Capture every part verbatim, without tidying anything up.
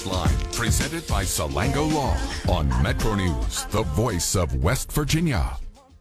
Sports Line, presented by Salango Law on Metro News, the voice of West Virginia.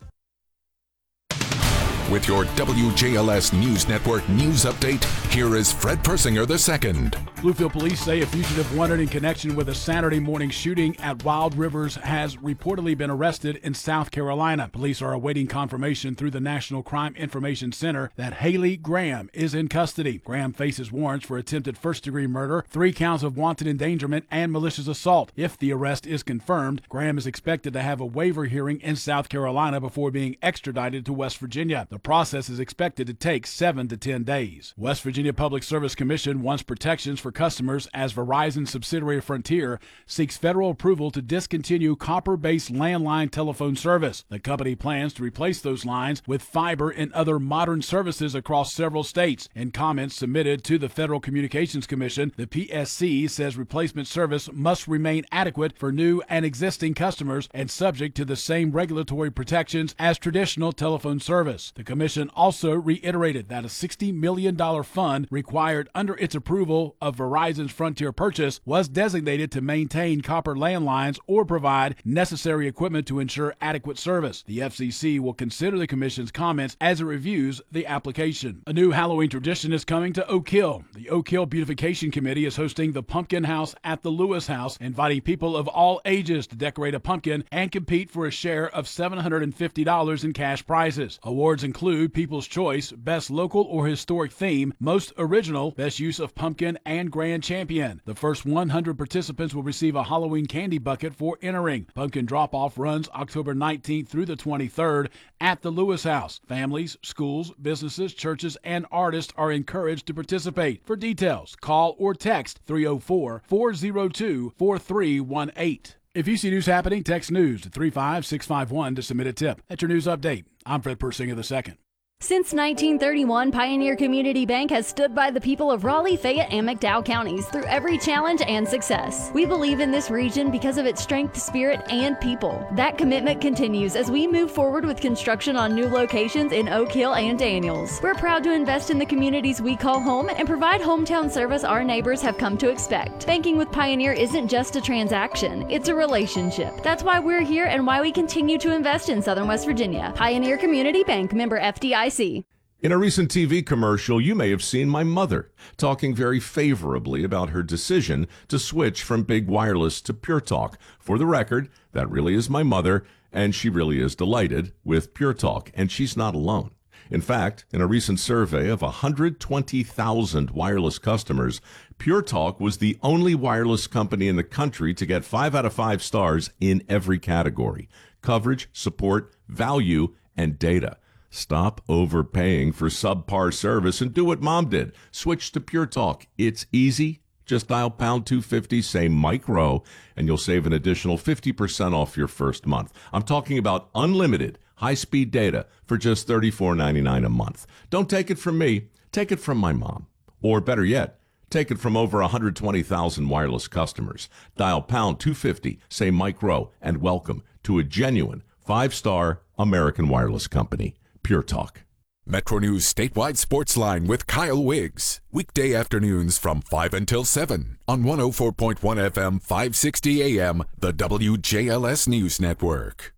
With your W J L S News Network news update, here is Fred Persinger the second. Bluefield police say a fugitive wanted in connection with a Saturday morning shooting at Wild Rivers has reportedly been arrested in South Carolina. Police are awaiting confirmation through the National Crime Information Center that Haley Graham is in custody. Graham faces warrants for attempted first-degree murder, three counts of wanton endangerment, and malicious assault. If the arrest is confirmed, Graham is expected to have a waiver hearing in South Carolina before being extradited to West Virginia. The process is expected to take seven to ten days. West Virginia Public Service Commission wants protections for customers as Verizon subsidiary Frontier seeks federal approval to discontinue copper-based landline telephone service. The company plans to replace those lines with fiber and other modern services across several states. In comments submitted to the Federal Communications Commission, the P S C says replacement service must remain adequate for new and existing customers and subject to the same regulatory protections as traditional telephone service. The Commission also reiterated that a sixty million dollars fund required under its approval of Verizon's Frontier purchase was designated to maintain copper landlines or provide necessary equipment to ensure adequate service. The F C C will consider the Commission's comments as it reviews the application. A new Halloween tradition is coming to Oak Hill. The Oak Hill Beautification Committee is hosting the Pumpkin House at the Lewis House, inviting people of all ages to decorate a pumpkin and compete for a share of seven hundred fifty dollars in cash prizes. Awards include People's Choice, Best Local or Historic Theme, Most Original, Best Use of Pumpkin, and Grand Champion. The first one hundred participants will receive a Halloween candy bucket for entering. Pumpkin drop-off runs October nineteenth through the twenty-third at the Lewis House. Families, schools, businesses, churches, and artists are encouraged to participate. For details, call or text three oh four, four oh two, four three one eight. If you see news happening, text news to three five six five one to submit a tip. That's your news update. I'm Fred Persinger the second. Since nineteen thirty-one, Pioneer Community Bank has stood by the people of Raleigh, Fayette, and McDowell counties through every challenge and success. We believe in this region because of its strength, spirit, and people. That commitment continues as we move forward with construction on new locations in Oak Hill and Daniels. We're proud to invest in the communities we call home and provide hometown service our neighbors have come to expect. Banking with Pioneer isn't just a transaction, it's a relationship. That's why we're here and why we continue to invest in Southern West Virginia. Pioneer Community Bank, member F D I C. In a recent T V commercial, you may have seen my mother talking very favorably about her decision to switch from Big Wireless to Pure Talk. For the record, that really is my mother, and she really is delighted with Pure Talk, and she's not alone. In fact, in a recent survey of one hundred twenty thousand wireless customers, Pure Talk was the only wireless company in the country to get five out of five stars in every category: coverage, support, value, and data. Stop overpaying for subpar service and do what Mom did. Switch to Pure Talk. It's easy. Just dial pound two fifty, say Mike Rowe, and you'll save an additional fifty percent off your first month. I'm talking about unlimited high-speed data for just thirty-four ninety-nine a month. Don't take it from me. Take it from my mom. Or better yet, take it from over one hundred twenty thousand wireless customers. Dial pound two fifty, say Mike Rowe, and welcome to a genuine five-star American wireless company. Pure Talk. Metro News statewide sports line with Kyle Wiggs. Weekday afternoons from five until seven on one oh four point one F M, five sixty A M, the W J L S News Network.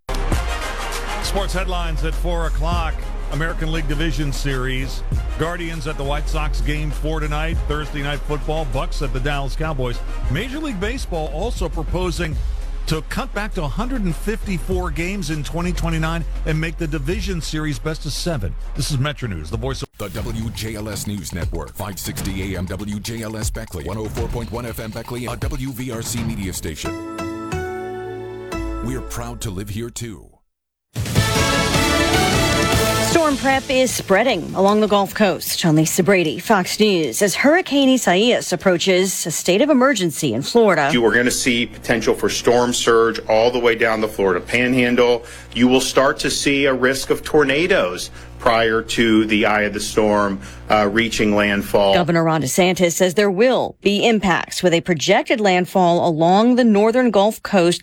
Sports headlines at four o'clock. American League Division Series. Guardians at the White Sox game four tonight. Thursday night football. Bucks at the Dallas Cowboys. Major League Baseball also proposing to cut back to one hundred fifty-four games in twenty twenty-nine and make the division series best of seven. This is Metro News, the voice of the W J L S News Network, five sixty A M W J L S Beckley, one oh four point one F M Beckley, a W V R C media station. We're proud to live here too. Storm prep is spreading along the Gulf Coast. I'm Lisa Brady, Fox News. As Hurricane Isaias approaches a state of emergency in Florida. You are going to see potential for storm surge all the way down the Florida Panhandle. You will start to see a risk of tornadoes prior to the eye of the storm uh, reaching landfall. Governor Ron DeSantis says there will be impacts with a projected landfall along the northern Gulf Coast